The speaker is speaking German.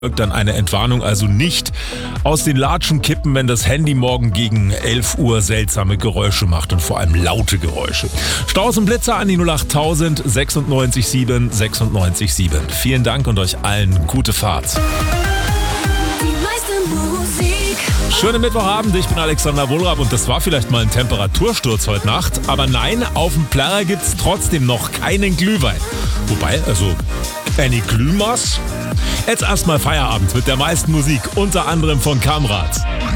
Dann eine Entwarnung, also nicht aus den Latschen kippen, wenn das Handy morgen gegen 11 Uhr seltsame Geräusche macht und vor allem laute Geräusche. Staus und Blitzer an die 08000 96 7 96 7. Vielen Dank und euch allen gute Fahrt. Schönen Mittwochabend, ich bin Alexander Wohlrab und das war vielleicht mal ein Temperatursturz heute Nacht, aber nein, auf dem Plärrer gibt's trotzdem noch keinen Glühwein. Wobei, eine Glühmaß? Jetzt erstmal Feierabend mit der meisten Musik, unter anderem von Kamrat.